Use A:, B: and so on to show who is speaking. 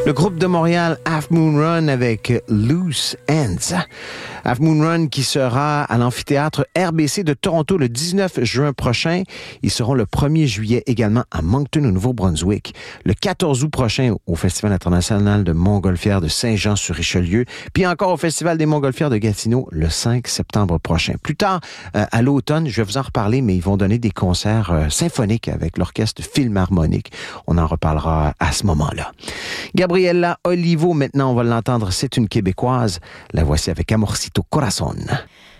A: Le groupe de Montréal, Half Moon Run avec Loose Ends. Half Moon Run qui sera à l'amphithéâtre RBC de Toronto le 19 juin prochain. Ils seront le 1er juillet également à Moncton, au Nouveau-Brunswick. Le 14 août prochain au Festival international de Montgolfière de Saint-Jean-sur-Richelieu. Puis encore au Festival des Montgolfières de Gatineau le 5 septembre prochain. Plus tard, à l'automne, je vais vous en reparler, mais ils vont donner des concerts symphoniques avec l'Orchestre Philharmonique. On en reparlera à ce moment-là. Gabriella Olivo, maintenant, on va l'entendre, c'est une Québécoise. La voici avec Amorcito Corazon.